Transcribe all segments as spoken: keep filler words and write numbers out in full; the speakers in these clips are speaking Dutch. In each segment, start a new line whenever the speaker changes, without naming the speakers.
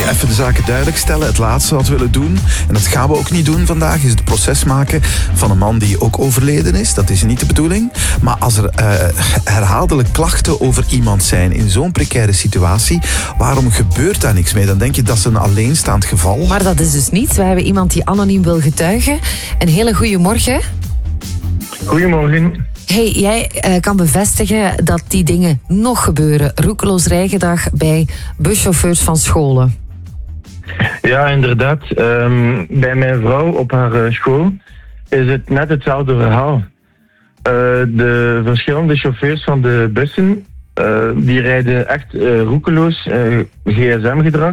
even de zaken duidelijk stellen. Het laatste wat we willen doen, en dat gaan we ook niet doen vandaag, is het proces maken van een man die ook overleden is. Dat is niet de bedoeling. Maar als er uh, herhaaldelijk klachten over iemand zijn in zo'n precaire situatie, waarom gebeurt daar niks mee? Dan denk je dat is een alleenstaand geval.
Maar dat is dus niet. We hebben iemand die anoniem wil getuigen. Een hele goede morgen.
Goedemorgen.
Hey, jij uh, kan bevestigen dat die dingen nog gebeuren. Roekeloos rijgedrag bij buschauffeurs van scholen.
Ja, inderdaad. Um, bij mijn vrouw op haar uh, school is het net hetzelfde verhaal. Uh, de verschillende chauffeurs van de bussen, uh, die rijden echt uh, roekeloos, uh, G S M-gedrag.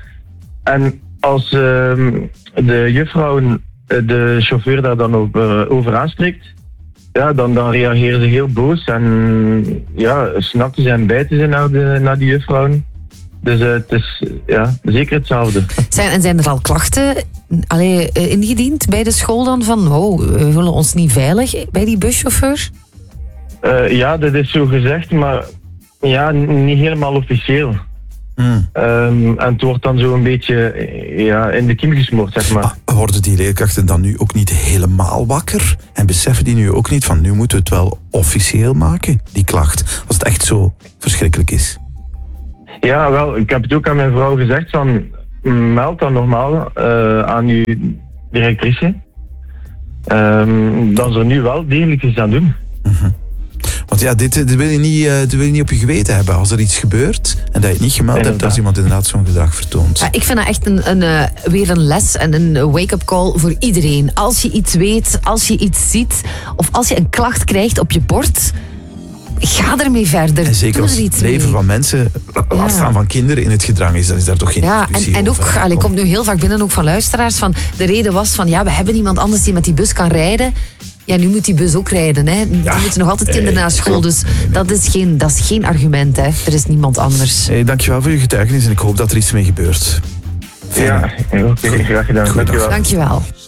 En als uh, de juffrouw uh, de chauffeur daar dan ook, uh, over aanspreekt, ja, dan, dan reageren ze heel boos en ja, snakken ze en bijten ze naar, de, naar die juffrouwen. Dus uh, het is ja, zeker hetzelfde.
Zijn, en zijn er al klachten allee, ingediend bij de school dan van oh, we voelen ons niet veilig bij die buschauffeur?
Uh, ja, dat is zo gezegd, maar ja, niet helemaal officieel. Mm. Um, en het wordt dan zo een beetje ja, in de kiem gesmoord, zeg maar.
Ah, worden die leerkrachten dan nu ook niet helemaal wakker? En beseffen die nu ook niet van nu moeten we het wel officieel maken, die klacht, als het echt zo verschrikkelijk is?
Ja, wel, ik heb het ook aan mijn vrouw gezegd van meld dan normaal uh, aan uw directrice. Um, dat ze er nu wel degelijk iets aan doen.
Mm-hmm. Want ja, dit, dit, wil je niet, uh, dit wil je niet op je geweten hebben. Als er iets gebeurt en dat je het niet gemeld hebt, als iemand inderdaad zo'n gedrag vertoont.
Ja, ik vind dat echt een, een, uh, weer een les en een wake-up call voor iedereen. Als je iets weet, als je iets ziet, of als je een klacht krijgt op je bord, ga ermee verder.
En zeker als het leven mee. Van mensen, laat ja. staan van kinderen in het gedrang is, dan is daar toch geen
ja,
discussie
en, en ook,
over.
allee, komt nu heel vaak binnen ook van luisteraars van de reden was van ja, we hebben iemand anders die met die bus kan rijden. Ja, nu moet die bus ook rijden. Hè. Die ja. moeten nog altijd kinderen naar school. Dus dat is geen, dat is geen argument. Hè. Er is niemand anders.
Hey, dankjewel voor je getuigenis en ik hoop dat er iets mee gebeurt.
Fijn. Ja, oké, graag gedaan. Dankjewel.
Dankjewel.